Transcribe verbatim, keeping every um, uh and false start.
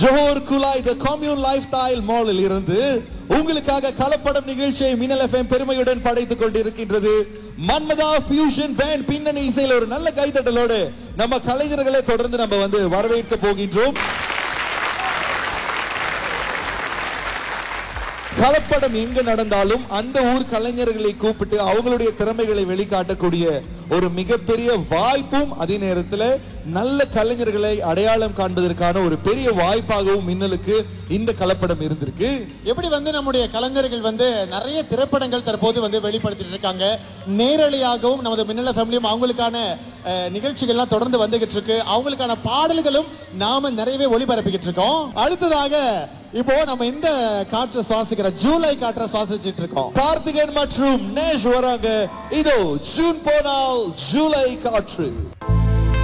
Johor gulab தி commune life style மாலில் இருந்து உங்களுக்காக கலப்படம் நிகழ்ச்சியை மின்னல் எஃப்எம் பெருமையுடன் படைத்துக் கொண்டிருக்கின்றது. மன்மதா ஃபியூஷன் பேண்ட் பின்னணி இசையில் ஒரு நல்ல கைதட்டலோடு நம்ம கலைஞர்களை தொடர்ந்து நம்ம வந்து வரவேற்க போகின்றோம். கலப்படம் எங்க நடந்தாலும் அந்த ஊர் கலைஞர்களை கூப்பிட்டு அவங்களுடைய திறமைகளை வெளிக்காட்டக்கூடிய ஒரு மிகப்பெரிய வாய்ப்பும், அதே நேரத்தில் நல்ல கலைஞர்களை அடையாளம் காண்பதற்கான ஒரு பெரிய வாய்ப்பாகவும் மின்னலுக்கு இந்த கலப்படம் இருந்திருக்கு. எப்படி வந்து நம்முடைய கலைஞர்கள் வந்து நிறைய திரைப்படங்கள் தற்போது வந்து வெளிப்படுத்திட்டு இருக்காங்க. நேரலையாகவும் நமது மின்னல் ஃபேமிலியும் அவங்களுக்கான நிகழ்ச்சிகள்லாம் தொடர்ந்து வந்துகிட்டு இருக்கு. அவங்களுக்கான பாடல்களும் நாம நிறையவே ஒளிபரப்பிக்கிட்டு இருக்கோம். அடுத்ததாக இப்போ நம்ம இந்த காற்றை சுவாசிக்கிற ஜூலை காற்றை சுவாசிச்சுட்டு இருக்கோம். கார்த்திகன் மற்றும் நேஷ் வராங்க. இதோ ஜூன் போனால் ஜூலை காற்று.